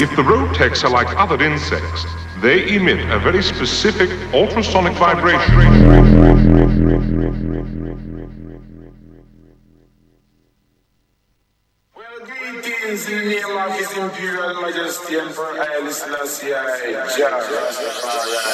If the Rotex are like other insects, they emit a very specific ultrasonic vibration. Greetings in the name of His Imperial Majesty Emperor Haile Selassie I, Jah Rastafari.